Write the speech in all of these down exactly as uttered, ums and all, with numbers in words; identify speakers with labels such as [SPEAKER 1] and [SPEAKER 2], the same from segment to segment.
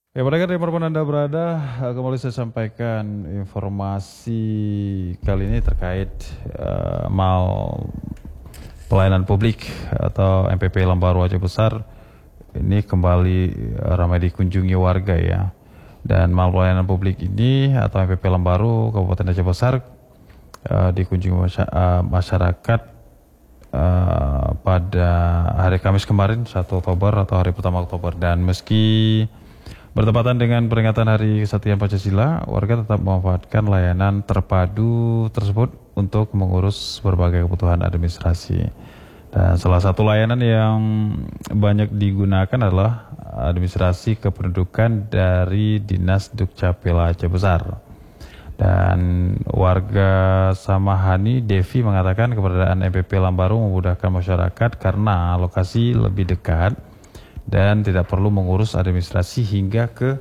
[SPEAKER 1] Ya, pendengar dimanapun Anda berada, eh, kembali saya sampaikan informasi kali ini terkait uh, mal pelayanan publik atau M P P Lambaru Aceh Besar. Ini kembali eh, ramai dikunjungi warga ya. Dan mal pelayanan publik ini atau M P P Lambaru Kabupaten Aceh Besar uh, dikunjungi masya- uh, masyarakat uh, pada hari Kamis kemarin satu Oktober atau hari pertama Oktober. Dan meski bertepatan dengan peringatan Hari Kesatuan Pancasila, warga tetap memanfaatkan layanan terpadu tersebut untuk mengurus berbagai kebutuhan administrasi. Dan salah satu layanan yang banyak digunakan adalah administrasi kependudukan dari Dinas Dukcapil Aceh Besar. Dan warga Samahani Devi mengatakan keberadaan M P P Lambaru memudahkan masyarakat karena lokasi lebih dekat dan tidak perlu mengurus administrasi hingga ke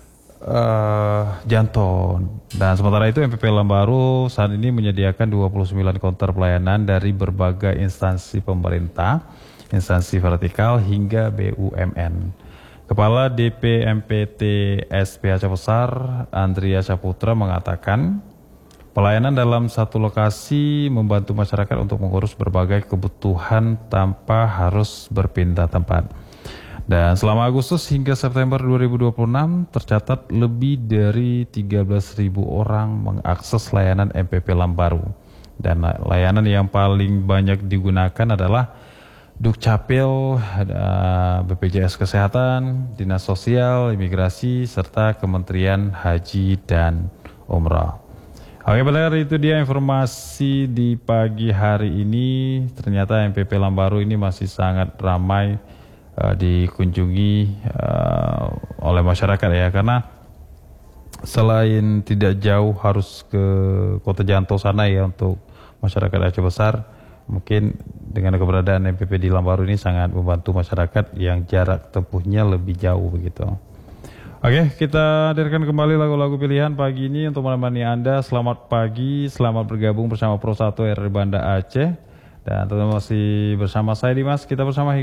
[SPEAKER 1] uh, Janton. Dan sementara itu M P P Lambaru saat ini menyediakan dua puluh sembilan konter pelayanan dari berbagai instansi pemerintah, instansi vertikal hingga B U M N. Kepala D P M P T S P Aceh Besar, Andrea Saputra mengatakan pelayanan dalam satu lokasi membantu masyarakat untuk mengurus berbagai kebutuhan tanpa harus berpindah tempat. Dan selama Agustus hingga September dua ribu dua puluh enam tercatat lebih dari tiga belas ribu orang mengakses layanan M P P Lambaru. Dan layanan yang paling banyak digunakan adalah Dukcapil, B P J S Kesehatan, Dinas Sosial, Imigrasi, serta Kementerian Haji dan Umrah. Oke pendengar, itu dia informasi di pagi hari ini. Ternyata M P P Lambaru ini masih sangat ramai Uh, dikunjungi uh, oleh masyarakat ya, karena selain tidak jauh harus ke Kota Janto sana ya untuk masyarakat Aceh Besar, mungkin dengan keberadaan M P P di Lambaru ini sangat membantu masyarakat yang jarak tempuhnya lebih jauh begitu. Oke, kita hadirkan kembali lagu-lagu pilihan pagi ini untuk menemani Anda. Selamat pagi, selamat bergabung bersama Pro satu R R Banda Aceh, dan tetap masih bersama saya Dimas. Kita bersama